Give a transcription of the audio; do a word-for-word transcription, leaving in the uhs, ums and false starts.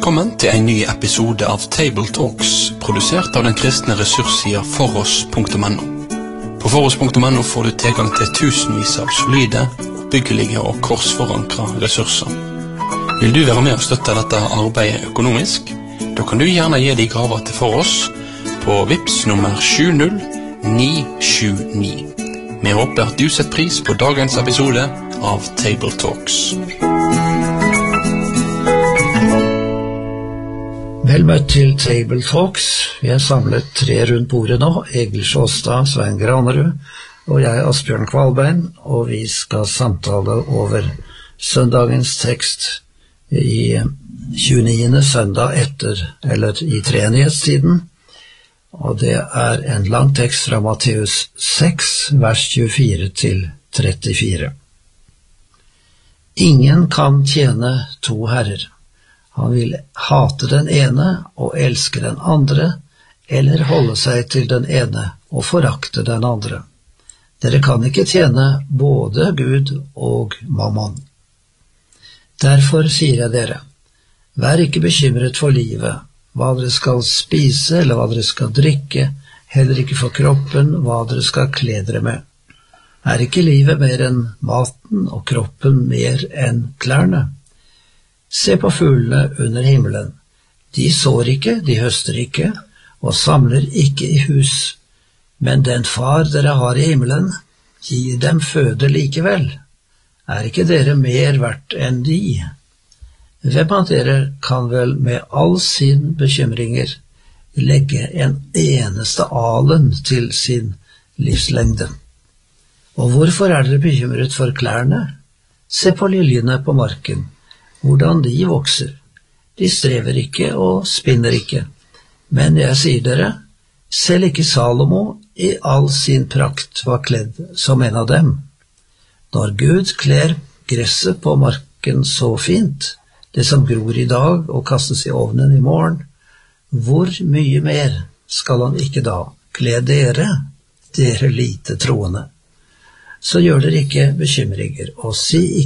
Velkommen til en ny episode av Table Talks, produsert av den kristne ressurssida foross punktum no. På foross punktum no får du tilgang til tusenvis av solide, byggelige og korsforankra ressurser. Vil du være med og støtte dette arbeidet økonomisk? Da kan du gjerne gi deg gaver til Foross på Vips nummer sju null ni sju ni. Vi håper at du setter pris på dagens episode av Table Talks. Vel møtt til Table Talks. Vi er samlet tre rundt bordet nå. Egil Sjåstad, Svein Granerud og jeg, Asbjørn Kvalbein, og vi skal samtale over søndagens tekst i tjueniende søndag etter, eller i treenighetstiden. Og det er en lang tekst fra Matteus seks, vers tjuefire til trettifire. Ingen kan tjene to herrer. Han vil hate den ene og elske den andre, eller holde seg til den ene og forakte den andre. Dere kan ikke tjene både Gud og mammon. Derfor sier jeg dere, vær ikke bekymret for livet, hva dere skal spise eller hva dere skal drikke, heller ikke for kroppen, hva dere skal kle dere med. Er ikke livet mer enn maten og kroppen mer enn klærne? Se på fuglene under himmelen. De sår ikke, de høster ikke, og samler ikke i hus. Men den far dere har i himmelen, gir dem føde likevel. Er ikke dere mer verdt enn de? Hvem av dere kan vel med all sin bekymringer legge en eneste alen til sin livslengde? Og hvorfor er dere bekymret for klærne? Se på liljene på marken, hvordan de vokser. De strever ikke og spinner ikke. Men jeg sier dere, selv ikke Salomo i all sin prakt var kledd som en av dem. Når Gud kler gresset på marken så fint, det som gror i dag og kastes i ovnen i morgen, hvor mye mer skal han ikke da kle dere, dere lite troende? Så gjør dere ikke bekymringer, og si